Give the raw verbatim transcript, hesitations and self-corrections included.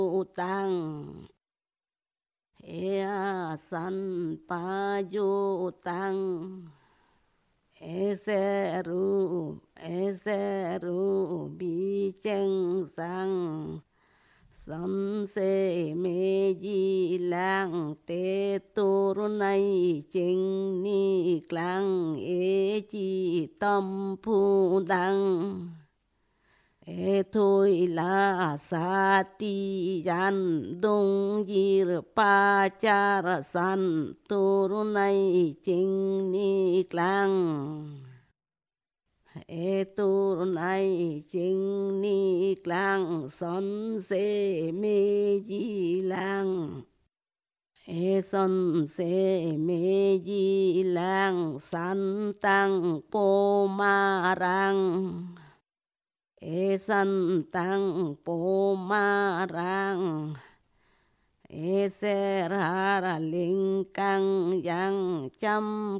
tăng e san pa yu tăng e se ru e se ru bi chen sang san se me di lang te tu ru nai chen ni klang e chi tâm phu đăng e thôi la sa ti yan dong yi pa cha ra san tu ru nai chen ni klang e tu ru nai chen ni klang son se me ji lang e son se me ji lang san tăng po ma rang e san tăng po ma rang e se ra ra linh cang yang chăm